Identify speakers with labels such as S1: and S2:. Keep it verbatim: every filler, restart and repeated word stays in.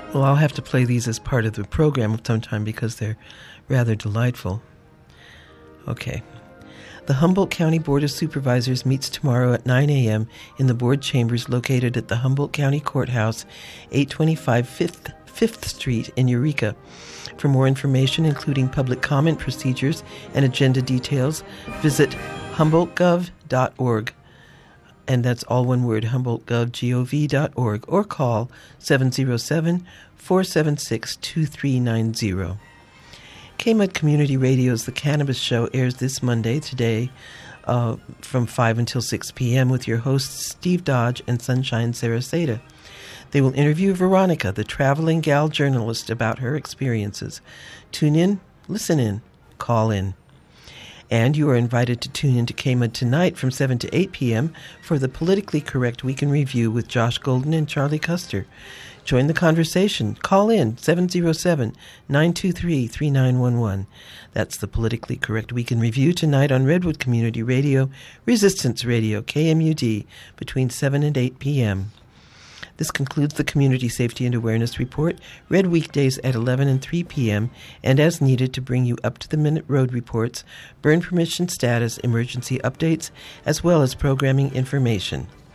S1: Well, I'll have to play these as part of the program sometime because they're rather delightful. Okay. The Humboldt County Board of Supervisors meets tomorrow at nine a.m. in the board chambers located at the Humboldt County Courthouse, eight twenty-five fifth, fifth Street in Eureka. For more information, including public comment procedures and agenda details, visit humboldt gov dot org. And that's all one word, humboldt gov dot org, or call seven oh seven, four seven six, two three nine zero. K-Mud Community Radio's The Cannabis Show airs this Monday, today, uh, from five until six p.m. with your hosts Steve Dodge and Sunshine Saraseta. They will interview Veronica, the traveling gal journalist, about her experiences. Tune in, listen in, call in. And you are invited to tune in to K-Mud tonight from seven to eight p.m. for the Politically Correct Week in Review with Josh Golden and Charlie Custer. Join the conversation. Call in seven oh seven, nine two three, three nine one one. That's the Politically Correct Week in Review tonight on Redwood Community Radio, Resistance Radio, K M U D, between seven and eight p.m. This concludes the Community Safety and Awareness Report, read weekdays at eleven and three p.m., and as needed to bring you up-to-the-minute road reports, burn permission status, emergency updates, as well as programming information.